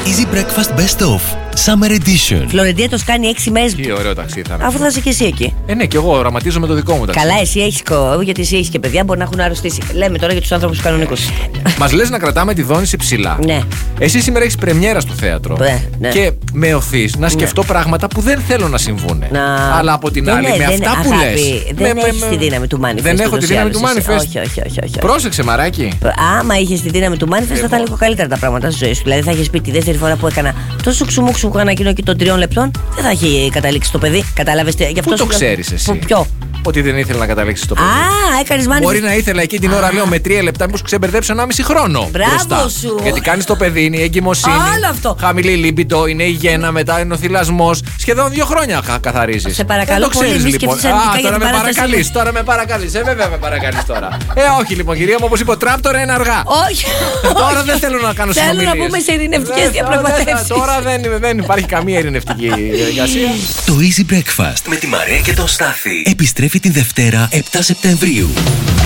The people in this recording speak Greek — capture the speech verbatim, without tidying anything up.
Easy Breakfast Best Of Summer Edition. Φλωρεντία το κάνει έξι μέρες. Τι ωραίο ταξίδι θα είναι. Αφού θα είσαι και εσύ εκεί. Ε, ναι, και εγώ οραματίζω με το δικό μου ταξίδι. Καλά, εσύ έχεις κο... γιατί εσύ έχεις και παιδιά, μπορεί να έχουν αρρωστήσει. Λέμε τώρα για τους άνθρωπους κανονικούς. Μας λες να κρατάμε τη δόνηση ψηλά. Ναι. Εσύ σήμερα έχεις πρεμιέρα στο θέατρο. Ναι, ναι. Και με οθείς να σκεφτώ ναι. πράγματα που δεν θέλω να συμβούν. Να... Αλλά από την δεν άλλη, ναι, με δεν αυτά ναι, που αγάπη, λες. Δεν με, έχεις με, τη δύναμη του manifest. Δεν έχω τη δύναμη του manifest. Όχι, όχι, όχι, όχι. Πρόσεξε, μαράκι. Άμα είχες τη δύναμη του manifest, θα ήταν λίγο καλύτερα τα πράγματα στη ζωή σου. Δηλαδή θα είχες πει τη δεύτερη φορά που έκανα τόσο ξουμούξου που έκανα εκείνο και των τριών λεπτών, δεν θα έχει καταλήξει το παιδί. Κατάλαβες τι. Πού το ξέρεις εσύ? Ποιο? Ότι δεν ήθελα να καταλήξει το παιδί. Α, έκανες manifest. Μπορεί να ήθελα εκεί την ώρα, λέω, με τρία λεπτά, μήπως ξεμπερδέψω ενάμιση χρόνο. Μπράβο μπροστά. σου. Γιατί κάνεις το παιδί, είναι η εγκυμοσύνη. Όλο αυτό. Χαμηλή λίμπητο, είναι η γέννα, μετά είναι ο θυλασμός. Σχεδόν δύο χρόνια καθαρίζεις. Σε παρακαλώ πολύ, μη σκεφτείς αρνητικά για τώρα την με παράσταση. παρακαλείς, τώρα με παρακαλείς. Ε, βέβαια με παρακαλείς τώρα. Ε, όχι λοιπόν, κυρία μου, όπως είπε ο Τραμπ, τώρα είναι αργά. Όχι. Τώρα δεν θέλω να κάνω συνομιλίες. Θέλω να πούμε σε ειρηνευτικές διαπραγματεύσεις. Τώρα δεν υπάρχει καμία ειρηνευτική διαδικασία. Το Easy Breakfast με τη Μαρία και τον Στάθη επιστρέφει τη Δευτέρα επτά Σεπτεμβρίου.